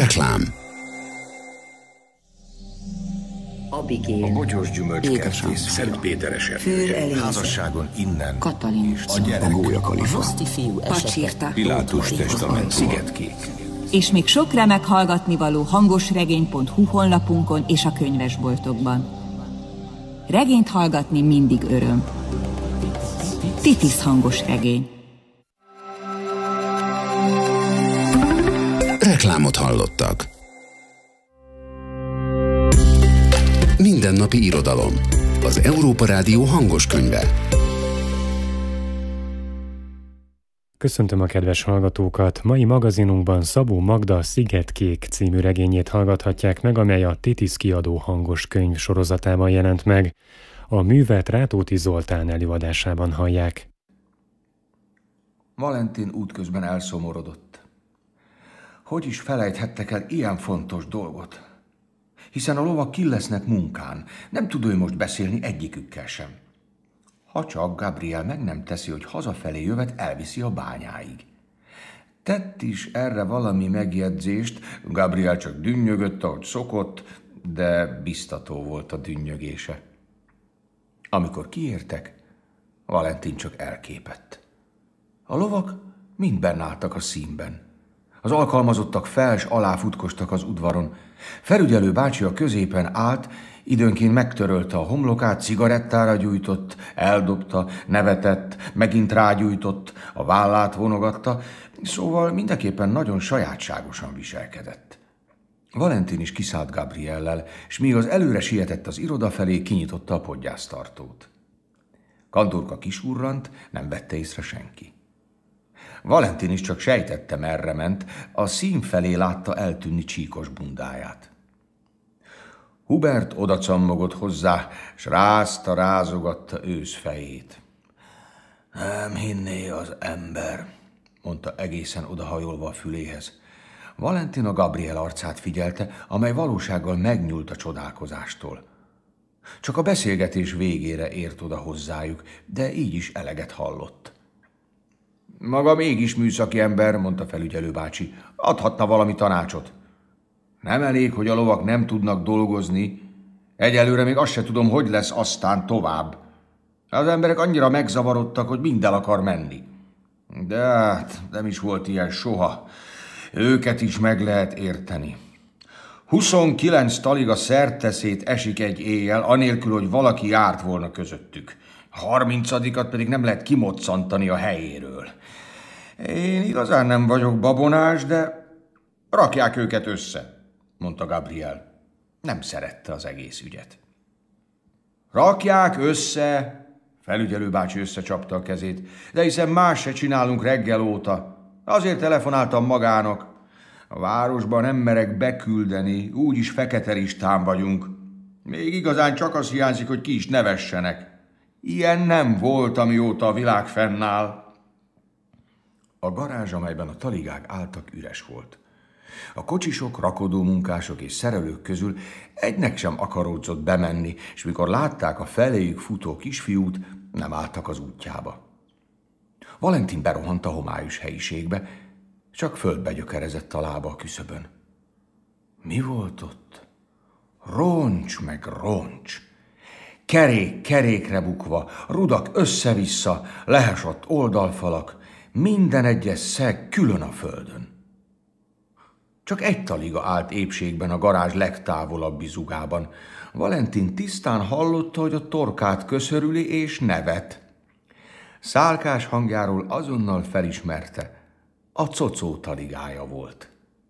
Reklám. A bogyós gyümölcskertész Szentpétereset. Házasságon innen. Katalin. A gyerek. A Gólyakalifa. Roszti fiú Pacsirta. Pilátus testament. Szigetkék. És még sok remek hallgatnivaló hangosregény.hu honlapunkon és a könyvesboltokban. Regényt hallgatni mindig öröm. Titis hangos regény. Reklámot hallottak. Mindennapi irodalom. Az Európa Rádió hangos könyve. Köszöntöm a kedves hallgatókat! Mai magazinunkban Szabó Magda Szigetkék című regényét hallgathatják meg, amely a Titis kiadó hangos könyv sorozatában jelent meg. A művet Rátóti Zoltán előadásában hallják. Valentin útközben elszomorodott. Hogy is felejthettek el ilyen fontos dolgot? Hiszen a lovak ki lesznek munkán, nem tud ő most beszélni egyikükkel sem. Ha csak Gabriel meg nem teszi, hogy hazafelé jövet elviszi a bányáig. Tett is erre valami megjegyzést, Gabriel csak dünnyögött, ahogy szokott, de biztató volt a dünnyögése. Amikor kiértek, Valentin csak elképett. A lovak mind benn álltak a színben. Az alkalmazottak fel s alá futkostak az udvaron. Felügyelő bácsi a középen állt, időnként megtörölte a homlokát, cigarettára gyújtott, eldobta, nevetett, megint rágyújtott, a vállát vonogatta, szóval mindenképpen nagyon sajátságosan viselkedett. Valentin is kiszállt Gabriellel, s míg az előre sietett az iroda felé, kinyitotta a podgyásztartót. Kantorka kisurrant, nem vette észre senki. Valentin is csak sejtette, merre ment, a szín felé látta eltűnni csíkos bundáját. Hubert odacammogott hozzá, s rázogatta őszfejét. Nem hinné az ember, mondta egészen odahajolva a füléhez. Valentin a Gabriel arcát figyelte, amely valósággal megnyúlt a csodálkozástól. Csak a beszélgetés végére ért oda hozzájuk, de így is eleget hallott. Maga mégis műszaki ember, mondta felügyelő bácsi, adhatna valami tanácsot. Nem elég, hogy a lovak nem tudnak dolgozni, egyelőre még azt se tudom, hogy lesz aztán tovább. Az emberek annyira megzavarodtak, hogy mind el akar menni. De hát nem is volt ilyen soha. Őket is meg lehet érteni. 29 taliga szerteszét esik egy éjjel, anélkül, hogy valaki járt volna közöttük. 30-at pedig nem lehet kimoccantani a helyéről. Én igazán nem vagyok babonás, de rakják őket össze, mondta Gabriel. Nem szerette az egész ügyet. Rakják össze, felügyelő bácsi összecsapta a kezét, de hiszen más se csinálunk reggel óta. Azért telefonáltam magának. A városba nem merek beküldeni, úgyis fekete listán vagyunk. Még igazán csak az hiányzik, hogy ki is nevessenek. Ilyen nem volt, amióta a világ fennáll. A garázs, amelyben a taligák álltak, üres volt. A kocsisok, rakodó munkások és szerelők közül egynek sem akaródzott bemenni, és mikor látták a feléjük futó kisfiút, nem álltak az útjába. Valentin berohant a homályos helyiségbe, csak földbe gyökerezett a lába a küszöbön. Mi volt ott? Roncs meg roncs. Kerék kerékre bukva, rudak össze-vissza, lehesott oldalfalak, minden egyes szeg külön a földön. Csak egy taliga állt épségben a garázs legtávolabbi zugában. Valentin tisztán hallotta, hogy a torkát köszörüli és nevet. Szálkás hangjáról azonnal felismerte, a cocó taligája volt.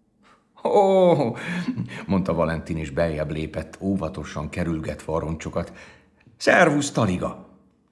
Ó, mondta Valentin, és beljebb lépett, óvatosan kerülgetve a roncsokat. Szervusz, taliga!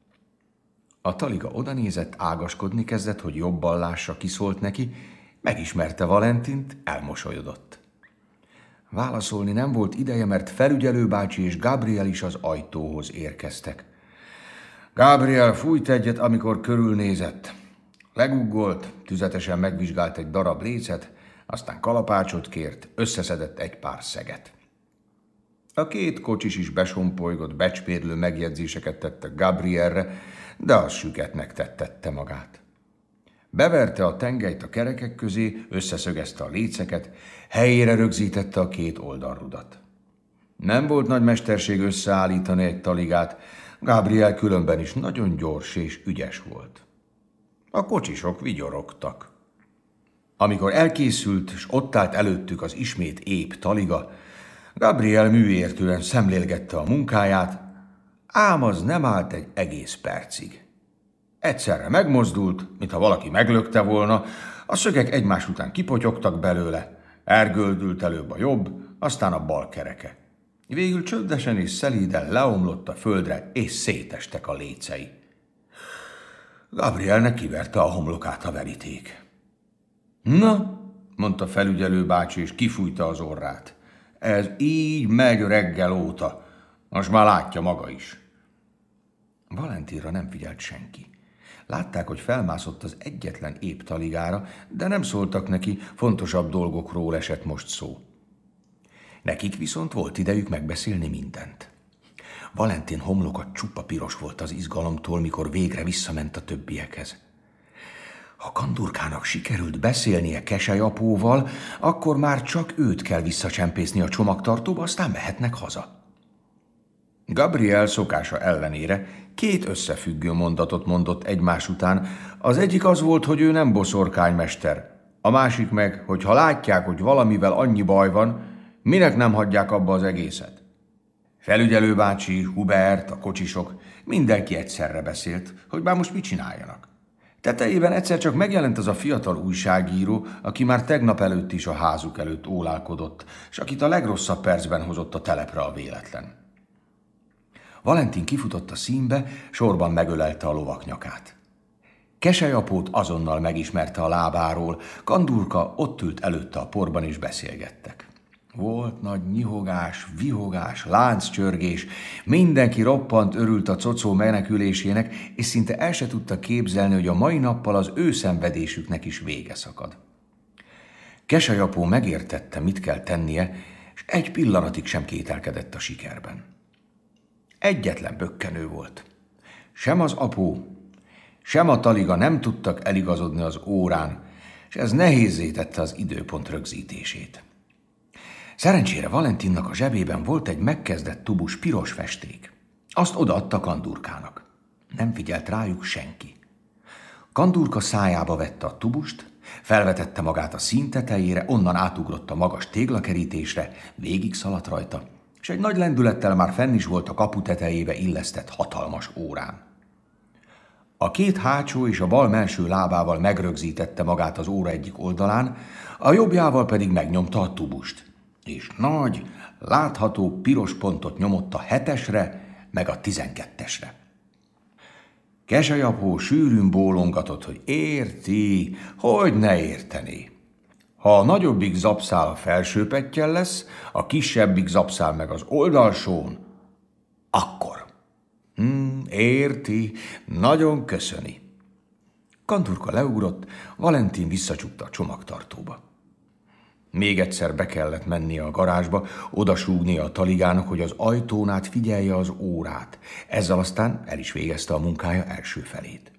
A taliga odanézett, ágaskodni kezdett, hogy jobban lássa, ki szólt neki, megismerte Valentint, elmosolyodott. Válaszolni nem volt ideje, mert felügyelő bácsi és Gabriel is az ajtóhoz érkeztek. Gabriel fújt egyet, amikor körülnézett. Leguggolt, tüzetesen megvizsgált egy darab lécet, aztán kalapácsot kért, összeszedett egy pár szeget. A két kocsis is besompolygott, becspérlő megjegyzéseket tettek Gabrielre, de az süketnek tettette magát. Beverte a tengelyt a kerekek közé, összeszögezte a léceket, helyére rögzítette a két oldalrudat. Nem volt nagy mesterség összeállítani egy taligát, Gabriel különben is nagyon gyors és ügyes volt. A kocsisok vigyorogtak. Amikor elkészült, s ott állt előttük az ismét épp taliga, Gabriel műértően szemlélgette a munkáját, ám az nem állt egy egész percig. Egyszerre megmozdult, mintha valaki meglökte volna, a szögek egymás után kipotyogtak belőle, elgöldült előbb a jobb, aztán a bal kereke. Végül csöndesen és szelíden leomlott a földre, és szétestek a lécei. Gabrielnek kiverte a homlokát a veríték. Na, mondta felügyelő bácsi, és kifújta az orrát. Ez így megy reggel óta. Most már látja maga is. Valentinra nem figyelt senki. Látták, hogy felmászott az egyetlen épp taligára, de nem szóltak neki, fontosabb dolgokról esett most szó. Nekik viszont volt idejük megbeszélni mindent. Valentin homloka csupa piros volt az izgalomtól, mikor végre visszament a többiekhez. Ha Kandurkának sikerült beszélnie Kesely apóval, akkor már csak őt kell visszacsempészni a csomagtartóba, aztán mehetnek haza. Gabriel szokása ellenére két összefüggő mondatot mondott egymás után. Az egyik az volt, hogy ő nem boszorkánymester. A másik meg, hogy ha látják, hogy valamivel annyi baj van, minek nem hagyják abba az egészet. Felügyelő bácsi, Hubert, a kocsisok, mindenki egyszerre beszélt, hogy már most mit csináljanak. Tetejében egyszer csak megjelent az a fiatal újságíró, aki már tegnap előtt is a házuk előtt ólálkodott, és akit a legrosszabb percben hozott a telepre a véletlen. Valentin kifutott a színbe, sorban megölelte a lovak nyakát. Kesely apót azonnal megismerte a lábáról, Kandurka ott ült előtte a porban, és beszélgettek. Volt nagy nyihogás, vihogás, lánccsörgés, mindenki roppant örült a cocó menekülésének, és szinte el se tudta képzelni, hogy a mai nappal az ő szenvedésüknek is vége szakad. Kesely apó megértette, mit kell tennie, és egy pillanatig sem kételkedett a sikerben. Egyetlen bökkenő volt. Sem az apó, sem a taliga nem tudtak eligazodni az órán, és ez nehézzé tette az időpont rögzítését. Szerencsére Valentinnak a zsebében volt egy megkezdett tubus piros festék. Azt odaadta Kandurkának. Nem figyelt rájuk senki. Kandurka szájába vette a tubust, felvetette magát a szín tetejére, onnan átugrott a magas téglakerítésre, végig szaladt rajta, és egy nagy lendülettel már fenn is volt a kapu tetejébe illesztett hatalmas órán. A két hátsó és a bal mellső lábával megrögzítette magát az óra egyik oldalán, a jobbjával pedig megnyomta a tubust, és nagy, látható piros pontot nyomott a 7-esre, meg a 12-esre. Kesely apó sűrűn bólongatott, hogy érti, hogy ne értené. Ha a nagyobbik zapszál a felső pettyel lesz, a kisebbik zapszál meg az oldalsón, akkor. Érti, nagyon köszöni. Kandurka leugrott, Valentin visszacsukta a csomagtartóba. Még egyszer be kellett mennie a garázsba, odasúgnia a taligának, hogy az ajtón át figyelje az órát. Ezzel aztán el is végezte a munkája első felét.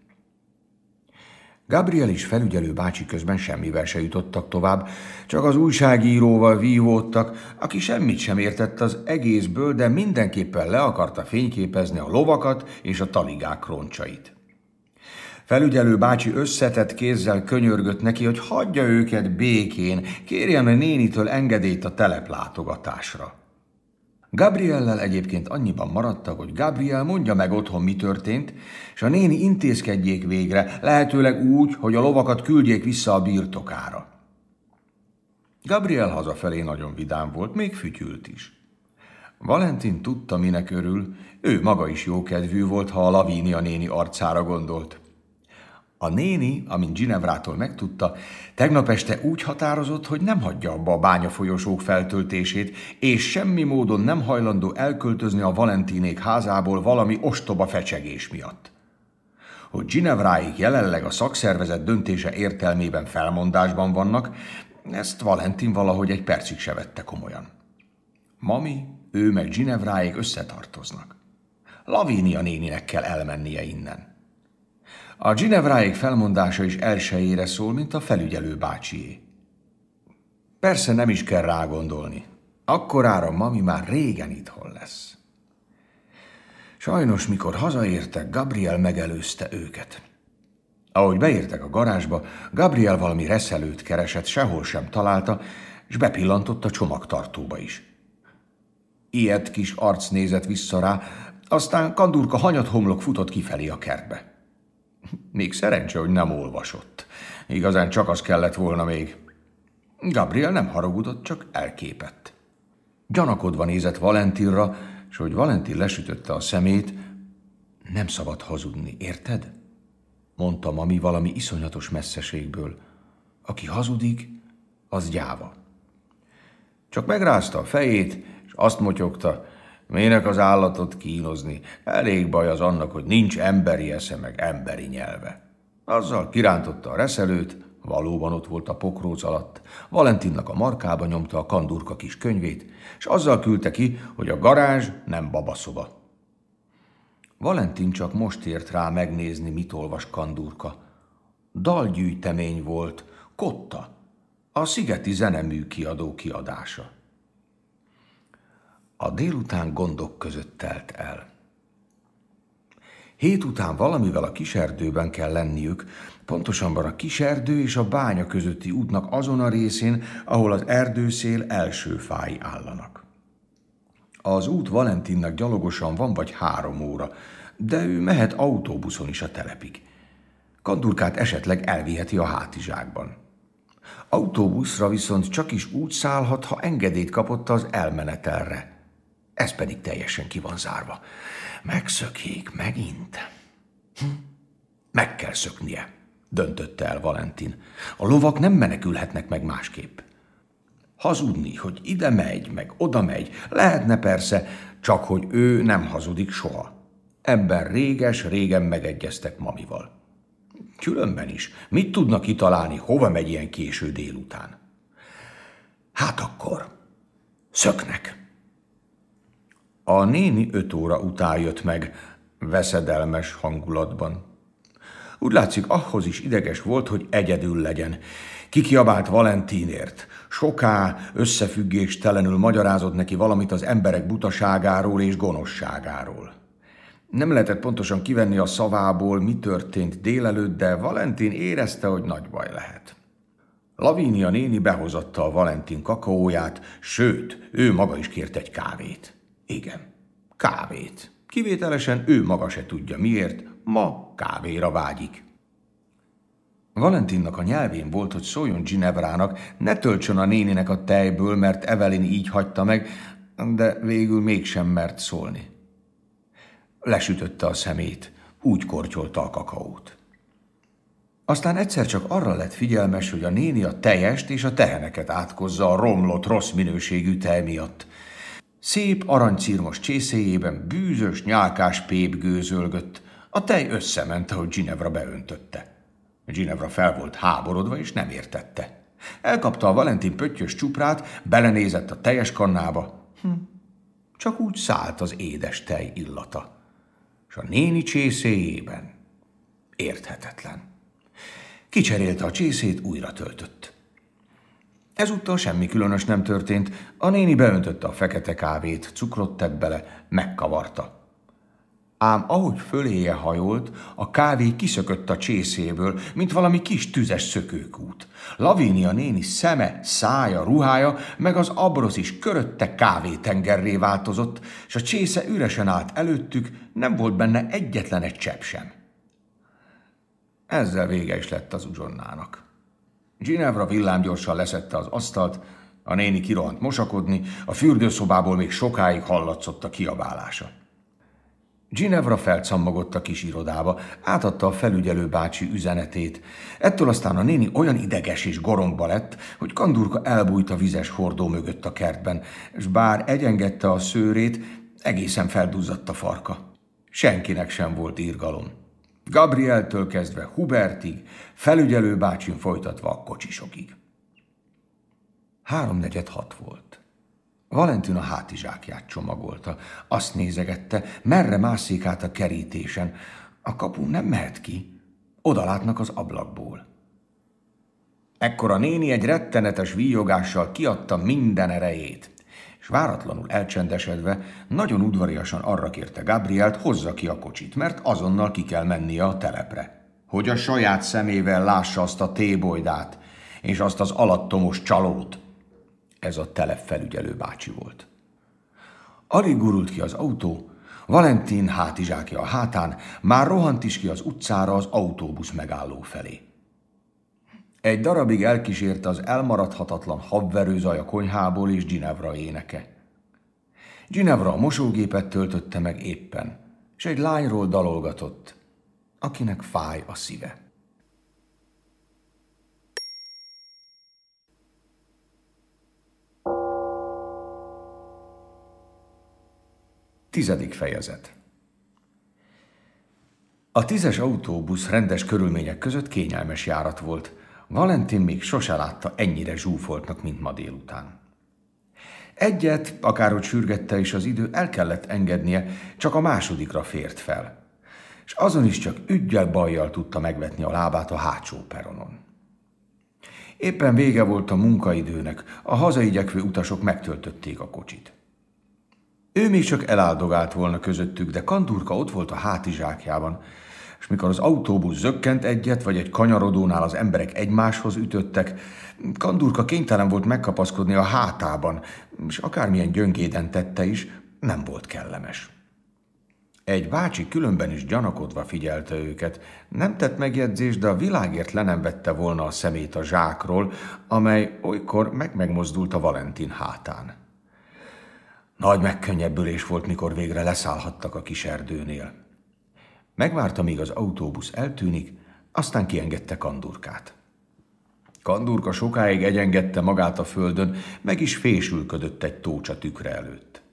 Gabriel és felügyelő bácsi közben semmivel se jutottak tovább, csak az újságíróval vívódtak, aki semmit sem értett az egészből, de mindenképpen le akarta fényképezni a lovakat és a taligák roncsait. Felügyelő bácsi összetett kézzel könyörgött neki, hogy hagyja őket békén, kérjen a nénitől engedélyt a teleplátogatásra. Gabriellel egyébként annyiban maradtak, hogy Gabriel mondja meg otthon, mi történt, és a néni intézkedjék végre, lehetőleg úgy, hogy a lovakat küldjék vissza a birtokára. Gabriel hazafelé nagyon vidám volt, még fütyült is. Valentin tudta, minek örül, ő maga is jókedvű volt, ha a Lavínia néni arcára gondolt. A néni, amint Ginevrától megtudta, tegnap este úgy határozott, hogy nem hagyja abba a bányafolyosók feltöltését, és semmi módon nem hajlandó elköltözni a Valentinék házából valami ostoba fecsegés miatt. Hogy Ginevráik jelenleg a szakszervezet döntése értelmében felmondásban vannak, ezt Valentin valahogy egy percig se vette komolyan. Mami, ő meg Ginevráik összetartoznak. Lavínia néninek kell elmennie innen. A Ginevráék felmondása is elsőjére szól, mint a felügyelő bácsié. Persze nem is kell rágondolni. Akkorára mami már régen itthon lesz. Sajnos, mikor hazaértek, Gabriel megelőzte őket. Ahogy beértek a garázsba, Gabriel valami reszelőt keresett, sehol sem találta, és bepillantott a csomagtartóba is. Ilyet kis arc nézett vissza rá, aztán Kandurka hanyathomlok futott kifelé a kertbe. Még szerencse, hogy nem olvasott. Igazán csak az kellett volna még. Gabriel nem haragudott, csak elképett. Gyanakodva nézett Valentinra, és hogy Valentin lesütötte a szemét, nem szabad hazudni, érted? Mondta mami valami iszonyatos messzeségből. Aki hazudik, az gyáva. Csak megrázta a fejét, és azt motyogta, minek az állatot kínozni, elég baj az annak, hogy nincs emberi esze meg emberi nyelve. Azzal kirántotta a reszelőt, valóban ott volt a pokróc alatt, Valentinnak a markába nyomta a Kandurka kis könyvét, és azzal küldte ki, hogy a garázs nem babaszoba. Valentin csak most ért rá megnézni, mit olvas Kandurka. Dalgyűjtemény volt, Kotta, a Szigeti Zenemű Kiadó kiadása. A délután gondok között telt el. Hét után valamivel a kiserdőben kell lenniük, pontosabban a kiserdő és a bánya közötti útnak azon a részén, ahol az erdőszél első fái állanak. Az út Valentinnak gyalogosan van vagy 3 óra, de ő mehet autóbuszon is a telepig. Kandurkát esetleg elviheti a hátizsákban. Autóbuszra viszont csak is úgy szállhat, ha engedélyt kapott az elmenetelre. Ez pedig teljesen ki van zárva. Megszökjék megint. Meg kell szöknie, döntötte el Valentin. A lovak nem menekülhetnek meg másképp. Hazudni, hogy ide megy, meg oda megy, lehetne persze, csak hogy ő nem hazudik soha. Ebben régen megegyeztek mamival. Különben is, mit tudnak kitalálni, hova megy ilyen késő délután? Hát akkor, szöknek. A néni 5 óra után jött meg, veszedelmes hangulatban. Úgy látszik, ahhoz is ideges volt, hogy egyedül legyen. Kikiabált Valentinért. Soká összefüggéstelenül magyarázott neki valamit az emberek butaságáról és gonoszságáról. Nem lehetett pontosan kivenni a szavából, mi történt délelőtt, de Valentin érezte, hogy nagy baj lehet. Lavínia néni behozatta a Valentin kakaóját, sőt, ő maga is kért egy kávét. Igen, kávét. Kivételesen ő maga se tudja miért, ma kávéra vágyik. Valentinnak a nyelvén volt, hogy szóljon Ginevrának, ne töltsön a néninek a tejből, mert Evelyn így hagyta meg, de végül mégsem mert szólni. Lesütötte a szemét, úgy kortyolta a kakaót. Aztán egyszer csak arra lett figyelmes, hogy a néni a tejest és a teheneket átkozza a romlott, rossz minőségű tej miatt. Szép aranycirmos csészéjében bűzös, nyálkás pép gőzölgött. A tej összement, ahogy Ginevra beöntötte. Ginevra fel volt háborodva, és nem értette. Elkapta a Valentin pöttyös csuprát, belenézett a teljes kannába. Csak úgy szállt az édes tej illata. És a néni csészéjében érthetetlen. Kicserélte a csészét, újra töltött. Ezúttal semmi különös nem történt, a néni beöntötte a fekete kávét, cukrot tett bele, megkavarta. Ám ahogy föléje hajolt, a kávé kiszökött a csészéből, mint valami kis tüzes szökőkút. Lavínia néni szeme, szája, ruhája, meg az abrosz is körötte kávétengerré változott, és a csésze üresen állt előttük, nem volt benne egyetlen egy csepp sem. Ezzel vége is lett az uzsonnának. Ginevra villámgyorsan leszedte az asztalt, a néni kirohant mosakodni, a fürdőszobából még sokáig hallatszott a kiabálása. Ginevra felcammogott a kis irodába, átadta a felügyelő bácsi üzenetét. Ettől aztán a néni olyan ideges és goromba lett, hogy Kandurka elbújt a vizes hordó mögött a kertben, és bár egyengedte a szőrét, egészen felduzzadt a farka. Senkinek sem volt irgalom. Gabrieltől kezdve Hubertig, felügyelő bácsin folytatva a kocsisokig. 3:46 volt. Valentin a hátizsákját csomagolta. Azt nézegette, merre mászik át a kerítésen. A kapun nem mehet ki. Odalátnak az ablakból. Ekkor a néni egy rettenetes víjogással kiadta minden erejét, és váratlanul elcsendesedve nagyon udvariasan arra kérte Gabrielt, hozza ki a kocsit, mert azonnal ki kell mennie a telepre, hogy a saját szemével lássa azt a tébolydát, és azt az alattomos csalót. Ez a telepfelügyelő bácsi volt. Alig gurult ki az autó, Valentin hátizsákja a hátán, már rohant is ki az utcára az autóbusz megálló felé. Egy darabig elkísérte az elmaradhatatlan habverőzaj a konyhából és Ginevra éneke. Ginevra a mosógépet töltötte meg éppen, és egy lányról dalolgatott, akinek fáj a szíve. Tizedik fejezet. A 10-es autóbusz rendes körülmények között kényelmes járat volt. Valentin még sose látta ennyire zsúfoltnak, mint ma délután. Egyet, akárhogy sürgette is az idő, el kellett engednie, csak a másodikra fért fel. És azon is csak üggyel-bajjal tudta megvetni a lábát a hátsó peronon. Éppen vége volt a munkaidőnek, a hazaigyekvő utasok megtöltötték a kocsit. Ő még csak eláldogált volna közöttük, de Kandurka ott volt a hátizsákjában, és mikor az autóbusz zökkent egyet, vagy egy kanyarodónál az emberek egymáshoz ütöttek, Kandurka kénytelen volt megkapaszkodni a hátában, és akármilyen gyöngéden tette is, nem volt kellemes. Egy bácsi különben is gyanakodva figyelte őket, nem tett megjegyzést, de a világért le nem vette volna a szemét a zsákról, amely olykor megmozdult a Valentin hátán. Nagy megkönnyebbülés volt, mikor végre leszállhattak a kis erdőnél. Megvárta, míg az autóbusz eltűnik, aztán kiengedte Kandurkát. Kandurka sokáig egyengedte magát a földön, meg is fésülködött egy tócsa tükre előtt.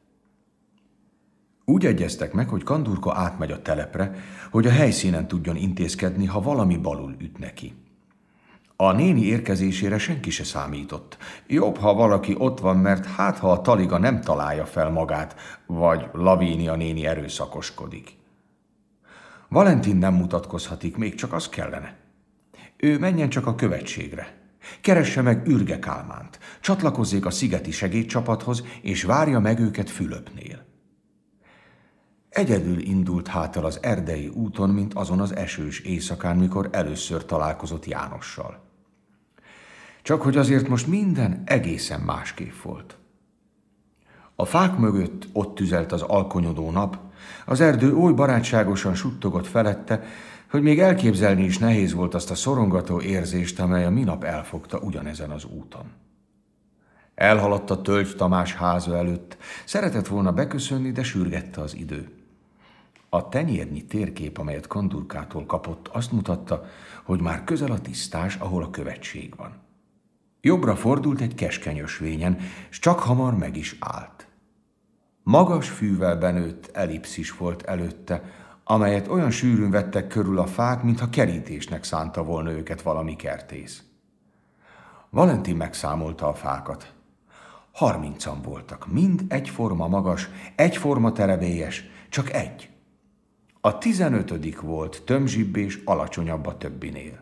Úgy egyeztek meg, hogy Kandurka átmegy a telepre, hogy a helyszínen tudjon intézkedni, ha valami balul üt neki. A néni érkezésére senki se számított. Jobb, ha valaki ott van, mert hát ha a taliga nem találja fel magát, vagy Lavínia néni erőszakoskodik. Valentin nem mutatkozhatik, még csak az kellene. Ő menjen csak a követségre. Keresse meg Ürge Kálmánt, csatlakozzék a szigeti segédcsapathoz, és várja meg őket Fülöpnél. Egyedül indult hátal az erdei úton, mint azon az esős éjszakán, mikor először találkozott Jánossal. Csak hogy azért most minden egészen másképp volt. A fák mögött ott tüzelt az alkonyodó nap, az erdő oly barátságosan suttogott felette, hogy még elképzelni is nehéz volt azt a szorongató érzést, amely a minap elfogta ugyanezen az úton. Elhaladt a Tölgy Tamás háza előtt, szeretett volna beköszönni, de sürgette az idő. A tenyérnyi térkép, amelyet Kandurkától kapott, azt mutatta, hogy már közel a tisztás, ahol a követség van. Jobbra fordult egy keskeny ösvényen, s csak hamar meg is állt. Magas fűvel benőtt ellipszis volt előtte, amelyet olyan sűrűn vettek körül a fák, mintha kerítésnek szánta volna őket valami kertész. Valentin megszámolta a fákat. 30-an voltak, mind egyforma magas, egyforma terebélyes, csak egy. A 15. volt tömzsibb és alacsonyabb a többinél.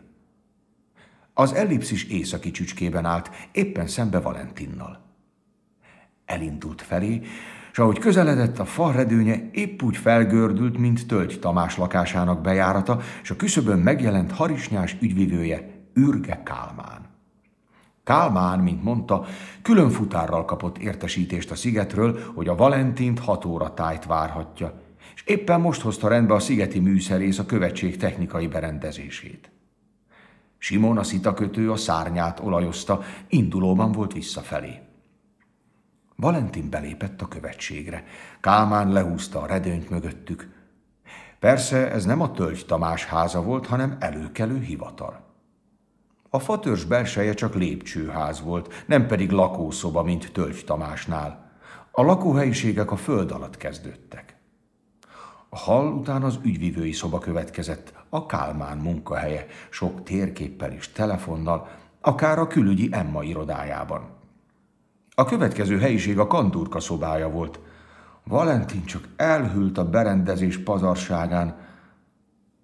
Az ellipszis északi csücskében állt, éppen szembe Valentinnal. Elindult felé, s ahogy közeledett, a fa redőnye épp úgy felgördült, mint Tölgy Tamás lakásának bejárata, és a küszöbön megjelent harisnyás ügyvivője, Ürge Kálmán. Kálmán, mint mondta, külön futárral kapott értesítést a szigetről, hogy a Valentint 6 óra tájt várhatja, és éppen most hozta rendbe a szigeti műszerész a követség technikai berendezését. Simon, a szitakötő, a szárnyát olajozta, indulóban volt visszafelé. Valentin belépett a követségre. Kálmán lehúzta a redőnyt mögöttük. Persze ez nem a Tölgy Tamás háza volt, hanem előkelő hivatal. A fatörzs belseje csak lépcsőház volt, nem pedig lakószoba, mint Tölgy Tamásnál. A lakóhelyiségek a föld alatt kezdődtek. A hall után az ügyvivői szoba következett, a Kálmán munkahelye, sok térképpel és telefonnal, akár a külügyi Emma irodájában. A következő helyiség a Kandurka szobája volt. Valentin csak elhűlt a berendezés pazarságán.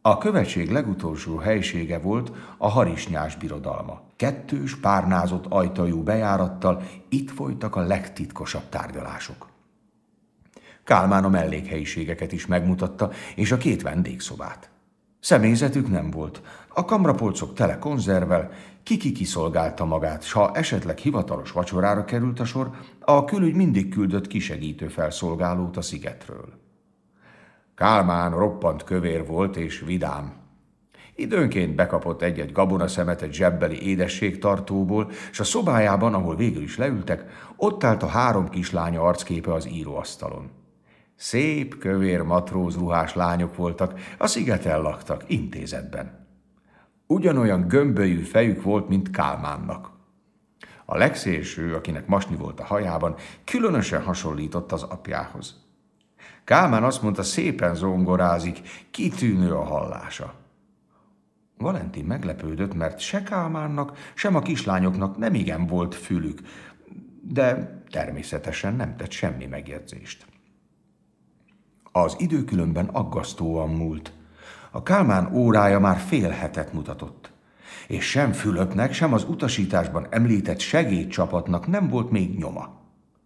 A követség legutolsó helysége volt a Harisnyás birodalma. 2 párnázott ajtajú bejárattal itt folytak a legtitkosabb tárgyalások. Kálmán a mellékhelyiségeket is megmutatta, és a 2 vendégszobát. Személyzetük nem volt. A kamrapolcok tele konzervvel, ki kiszolgálta magát, s ha esetleg hivatalos vacsorára került a sor, a külügy mindig küldött kisegítő felszolgálót a szigetről. Kálmán roppant kövér volt és vidám. Időnként bekapott egy-egy gabonaszemetet zsebbeli édességtartóból, s a szobájában, ahol végül is leültek, ott állt a 3 kislánya arcképe az íróasztalon. Szép, kövér matrózruhás lányok voltak, a szigeten laktak, intézetben. Ugyanolyan gömbölyű fejük volt, mint Kálmánnak. A legszélső, akinek masni volt a hajában, különösen hasonlított az apjához. Kálmán azt mondta, szépen zongorázik, kitűnő a hallása. Valentin meglepődött, mert se Kálmánnak, sem a kislányoknak nemigen volt fülük, de természetesen nem tett semmi megjegyzést. Az idő különben aggasztóan múlt. A Kálmán órája már fél hetet mutatott, és sem Fülöpnek, sem az utasításban említett segédcsapatnak nem volt még nyoma.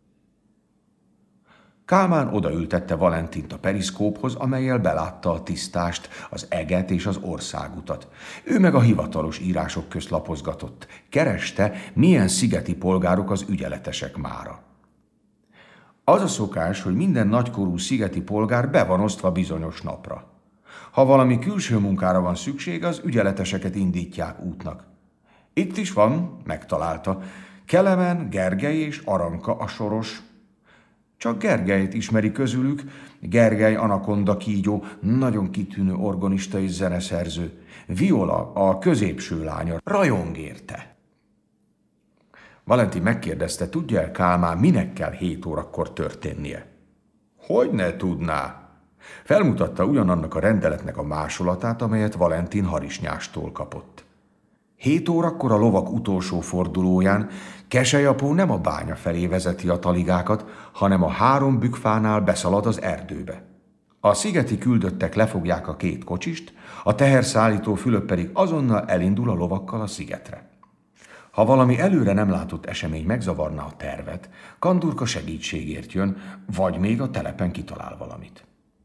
Kálmán odaültette Valentint a periszkóphoz, amellyel belátta a tisztást, az eget és az országutat. Ő meg a hivatalos írások közt lapozgatott. Kereste, milyen szigeti polgárok az ügyeletesek mára. Az a szokás, hogy minden nagykorú szigeti polgár be van osztva bizonyos napra. Ha valami külső munkára van szükség, az ügyeleteseket indítják útnak. Itt is van, megtalálta, Kelemen, Gergely és Aranka a soros. Csak Gergelyt ismeri közülük, Gergely anakonda kígyó, nagyon kitűnő organista és zeneszerző. Viola, a középső lánya, rajong érte. Valentin megkérdezte, tudja el Kálmán, minek kell 7 órakor történnie? Hogy ne tudná? Felmutatta ugyanannak a rendeletnek a másolatát, amelyet Valentin Harisnyástól kapott. 7 órakor a lovak utolsó fordulóján Keselyapó nem a bánya felé vezeti a taligákat, hanem a 3 bükkfánál beszalad az erdőbe. A szigeti küldöttek lefogják a 2 kocsist, a teherszállító Fülöp pedig azonnal elindul a lovakkal a szigetre. Ha valami előre nem látott esemény megzavarná a tervet, Kandurka segítségért jön, vagy még a telepen kitalál valamit.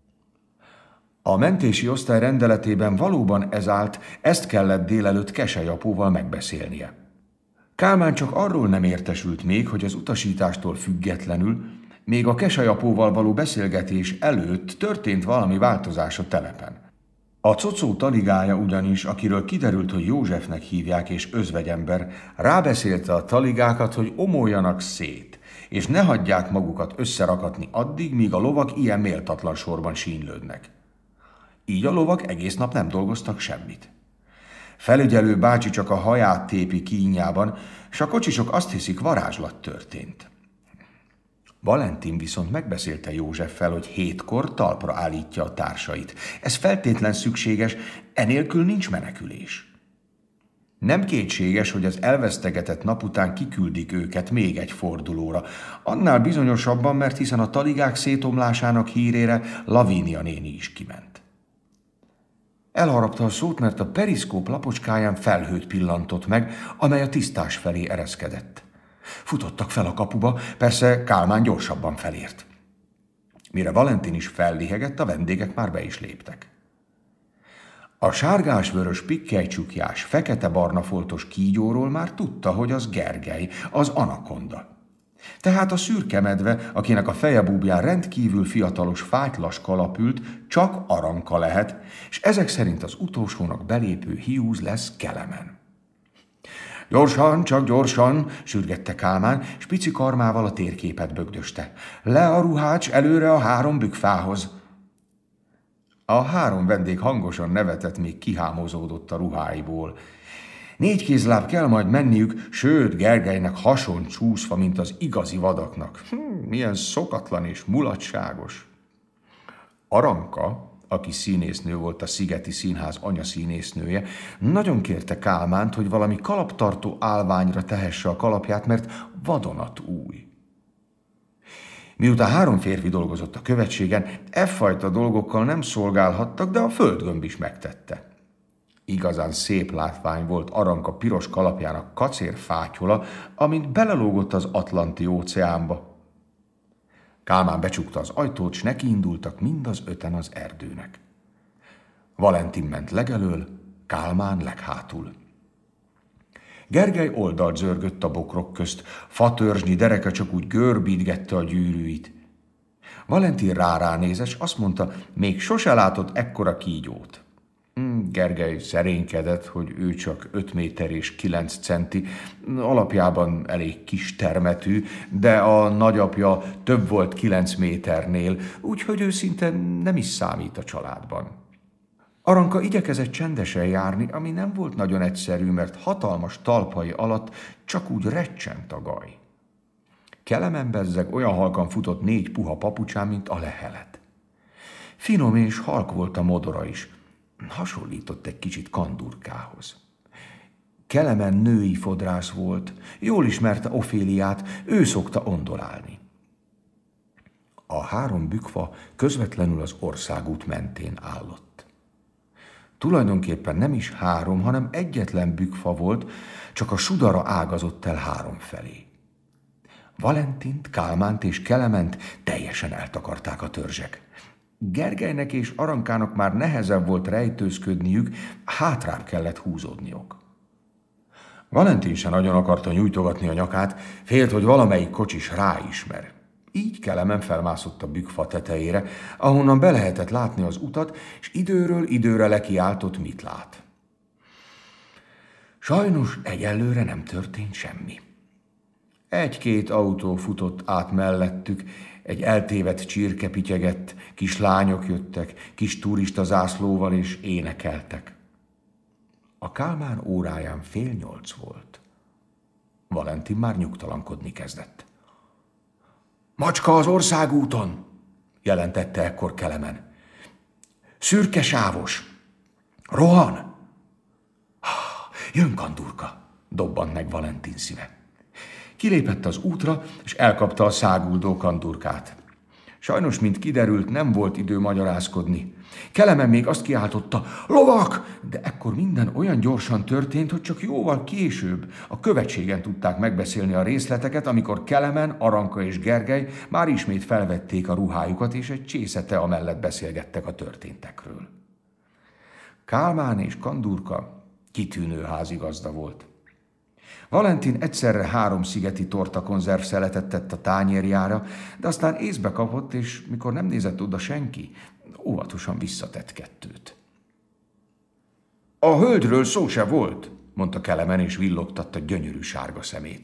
A mentési osztály rendeletében valóban ez állt, ezt kellett délelőtt Keselyapóval megbeszélnie. Kálmán csak arról nem értesült még, hogy az utasítástól függetlenül, még a Keselyapóval való beszélgetés előtt történt valami változás a telepen. A cocó taligája ugyanis, akiről kiderült, hogy Józsefnek hívják és özvegyember, rábeszélte a taligákat, hogy omoljanak szét, és ne hagyják magukat összerakatni addig, míg a lovak ilyen méltatlan sorban sínylődnek. Így a lovak egész nap nem dolgoztak semmit. Felügyelő bácsi csak a haját tépi kínjában, s a kocsisok azt hiszik, varázslat történt. Valentin viszont megbeszélte Józseffel, hogy 7-kor talpra állítja a társait. Ez feltétlen szükséges, enélkül nincs menekülés. Nem kétséges, hogy az elvesztegetett nap után kiküldik őket még egy fordulóra. Annál bizonyosabban, mert hiszen a taligák szétomlásának hírére Lavínia néni is kiment. Elharapta a szót, mert a periszkóp lapocskáján felhőt pillantott meg, amely a tisztás felé ereszkedett. Futottak fel a kapuba, persze Kálmán gyorsabban felért. Mire Valentin is fellihegett, a vendégek már be is léptek. A sárgás-vörös pikkelycsukjás, fekete-barna foltos kígyóról már tudta, hogy az Gergely, az anakonda. Tehát a szürke medve, akinek a fejebúbján rendkívül fiatalos fátylas kalap ült, csak Aranka lehet, és ezek szerint az utolsónak belépő hiúz lesz Kelemen. Gyorsan, csak gyorsan, sürgette Kálmán, s pici karmával a térképet bögdöste. Le a ruhács, előre a 3 bükkfához. A 3 vendég hangosan nevetett, még kihámozódott a ruháiból. 4 kézláb kell majd menniük, sőt, Gergelynek hason csúszva, mint az igazi vadaknak. Milyen szokatlan és mulatságos. Aranka, aki színésznő volt, a Szigeti Színház anyaszínésznője, nagyon kérte Kálmánt, hogy valami kalaptartó állványra tehesse a kalapját, mert vadonatúj. Miután 3 férfi dolgozott a követségen, fajta dolgokkal nem szolgálhattak, de a földgömb is megtette. Igazán szép látvány volt Aranka piros kalapjának kacérfátyola, amint belelógott az Atlanti-óceánba. Kálmán becsukta az ajtót, s nekiindultak mind az 5-en az erdőnek. Valentin ment legelől, Kálmán leghátul. Gergely oldalt zörgött a bokrok közt, fatörzsnyi dereke csak úgy görbítgette a gyűrűit. Valentin ránézett, s azt mondta, még sose látott ekkora kígyót. Gergely szerénykedett, hogy ő csak 5 méter és 9 centi, alapjában elég kis termetű, de a nagyapja több volt 9 méternél, úgyhogy ő szinte nem is számít a családban. Aranka igyekezett csendesen járni, ami nem volt nagyon egyszerű, mert hatalmas talpai alatt csak úgy recsent a gaj. Kelemen bezzeg olyan halkan futott 4 puha papucsán, mint a lehelet. Finom és halk volt a modora is, hasonlított egy kicsit Kandurkához. Kelemen női fodrász volt, jól ismerte Oféliát, ő szokta ondolálni. A 3 bükfa közvetlenül az országút mentén állott. Tulajdonképpen nem is 3, hanem egyetlen bükfa volt, csak a sudara ágazott el 3 felé. Valentint, Kálmánt és Kelement teljesen eltakarták a törzsek. Gergelynek és Arankának már nehezebb volt rejtőzködniük, hátrább kellett húzódniuk. Valentin se nagyon akarta nyújtogatni a nyakát, félt, hogy valamelyik kocsis ráismer. Így Kelemen felmászott a bükfa tetejére, ahonnan be lehetett látni az utat, és időről időre lekiáltott, mit lát. Sajnos egyelőre nem történt semmi. 1-2 autó futott át mellettük, egy eltévedt csirke pityegett, kis lányok jöttek, kis turista zászlóval és énekeltek. A Kálmán óráján 7:30 volt. Valentin már nyugtalankodni kezdett. Macska az országúton, jelentette ekkor Kelemen. Szürke sávos. Rohan! Jön Kandurka, dobbant meg Valentin szíve. Kilépett az útra, és elkapta a száguldó Kandurkát. Sajnos, mint kiderült, nem volt idő magyarázkodni. Kelemen még azt kiáltotta, lovak! De ekkor minden olyan gyorsan történt, hogy csak jóval később a követségen tudták megbeszélni a részleteket, amikor Kelemen, Aranka és Gergely már ismét felvették a ruhájukat, és egy csészete amellett beszélgettek a történtekről. Kálmán és Kandurka kitűnő házigazda volt. Valentin egyszerre 3 szigeti tortakonzerv szeletet tett a tányérjára, de aztán észbe kapott, és mikor nem nézett oda senki, óvatosan visszatett 2-t. A hölgyről szó se volt, mondta Kelemen, és villogtatta gyönyörű sárga szemét.